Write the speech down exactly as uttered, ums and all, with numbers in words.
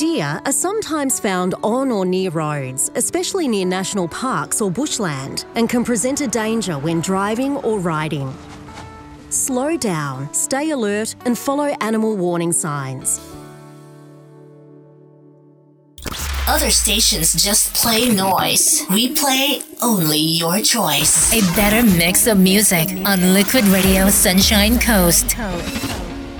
Deer are sometimes found on or near roads, especially near national parks or bushland, and can present a danger when driving or riding. Slow down, stay alert, and follow animal warning signs. Other stations just play noise. We play only your choice. A better mix of music on Liquid Radio Sunshine Coast.